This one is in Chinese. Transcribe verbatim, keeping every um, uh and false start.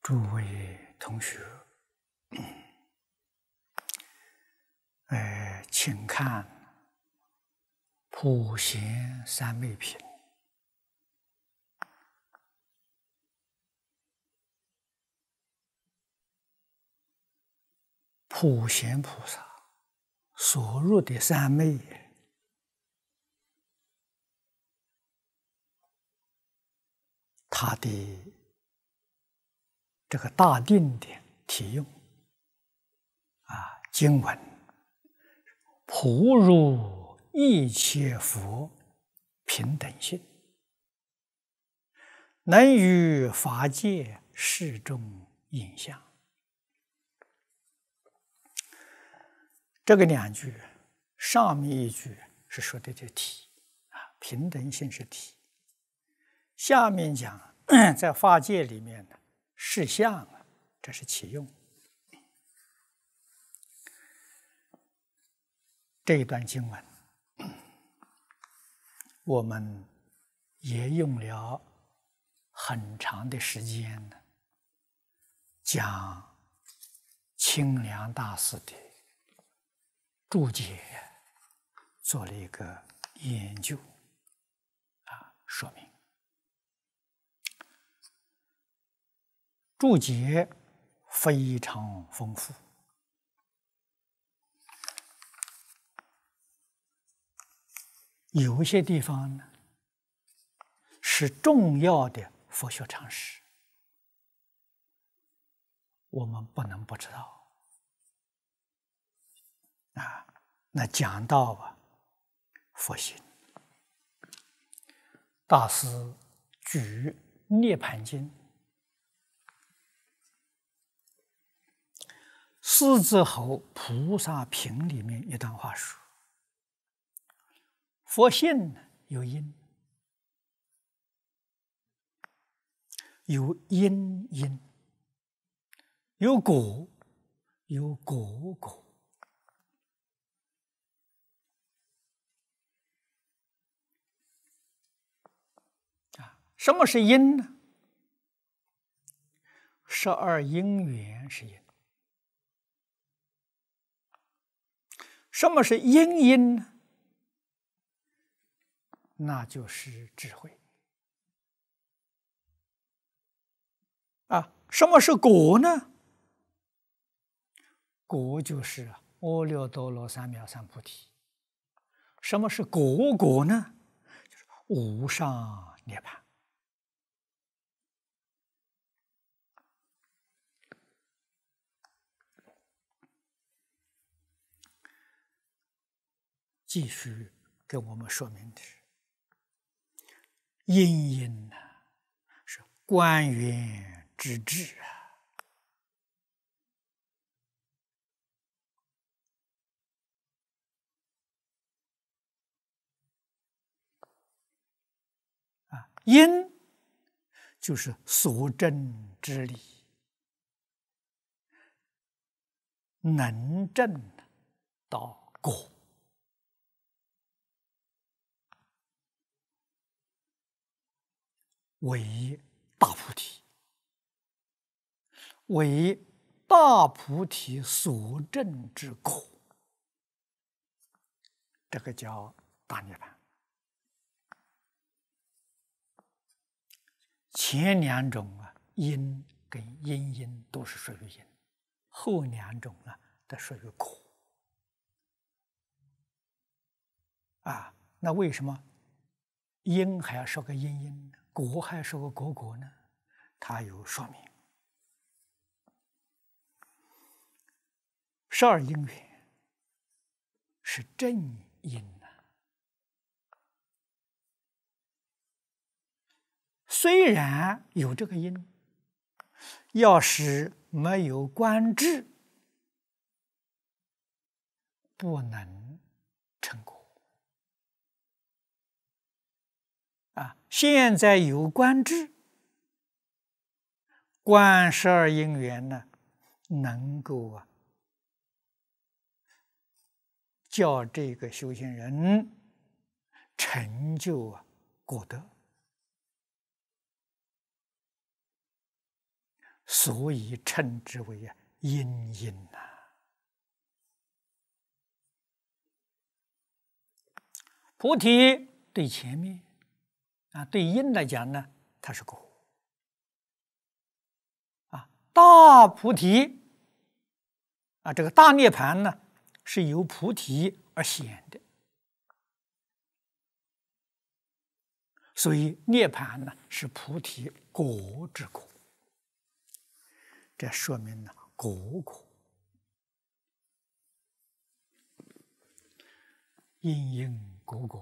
诸位同学，呃，请看《普贤三昧品》。普贤菩萨所入的三昧，他的这个大定的题用啊，经文普入一切佛平等性，能于法界示众影像。这个两句，上面一句是说的这体啊，平等性是体。下面讲在法界里面呢，示相啊，这是其用。这一段经文，我们也用了很长的时间呢，讲清凉大师的注解做了一个研究啊，说明注解非常丰富，有些地方呢是重要的佛学常识，我们不能不知道。啊，那讲到啊，佛性，大师举《涅盘经》狮子吼菩萨品里面一段话说：佛性有因，有因因，有果，有果果。什么是因呢？十二因缘是因。什么是因因呢？那就是智慧。啊，什么是果呢？果就是阿耨多罗三藐三菩提。什么是果果呢？就是无上涅槃。继续给我们说明的是，因因呢是观缘之智啊，啊，因就是所证之理，能证到果。为大菩提，为大菩提所证之果，这个叫大涅槃。前两种啊，因跟因因都是属于因，后两种呢，都属于果。啊，那为什么因还要说个因因呢？果还要说个果果呢？它有说明。十二因缘是正因呐、啊，虽然有这个因，要是没有观智，不能成果。啊，现在有观智，观十二因缘呢，能够啊，叫这个修行人成就啊果德。 所以称之为啊因因呐。菩提对前面啊，对因来讲呢，它是果啊。大菩提啊，这个大涅盘呢，是由菩提而显的，所以涅盘呢是菩提果之果。这说明了果果因因果果。